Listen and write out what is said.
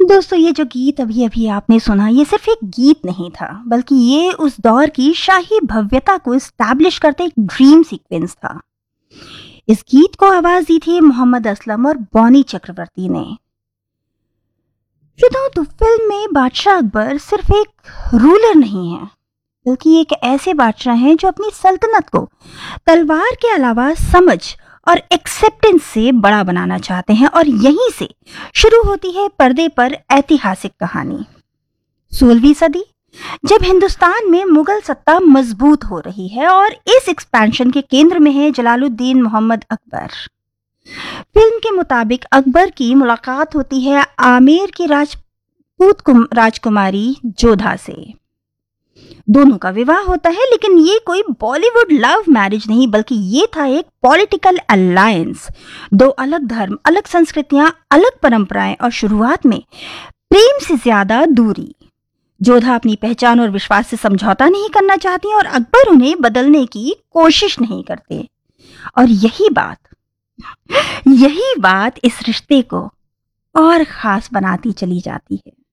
दोस्तों, ये जो गीत अभी अभी आपने सुना, ये सिर्फ एक गीत नहीं था, बल्कि ये उस दौर की शाही भव्यता को एस्टैब्लिश करते एक ड्रीम सीक्वेंस था। इस गीत को आवाज दी थी मोहम्मद असलम और बॉनी चक्रवर्ती ने। श्रोताओं, तो फिल्म में बादशाह अकबर सिर्फ एक रूलर नहीं है, बल्कि एक ऐसे बादशाह हैं जो अपनी सल्तनत को तलवार के अलावा समझ और एक्सेप्टेंस से बड़ा बनाना चाहते हैं। और यहीं से शुरू होती है पर्दे पर ऐतिहासिक कहानी। 16वीं सदी, जब हिंदुस्तान में मुगल सत्ता मजबूत हो रही है और इस एक्सपेंशन के केंद्र में है जलालुद्दीन मोहम्मद अकबर। फिल्म के मुताबिक अकबर की मुलाकात होती है आमेर की राजकुमारी जोधा से। दोनों का विवाह होता है, लेकिन ये कोई बॉलीवुड लव मैरिज नहीं, बल्कि ये था एक पॉलिटिकल अलायंस। दो अलग धर्म, अलग संस्कृतियां, अलग परंपराएं और शुरुआत में प्रेम से ज्यादा दूरी। जोधा अपनी पहचान और विश्वास से समझौता नहीं करना चाहती और अकबर उन्हें बदलने की कोशिश नहीं करते। और यही बात इस रिश्ते को और खास बनाती चली जाती है।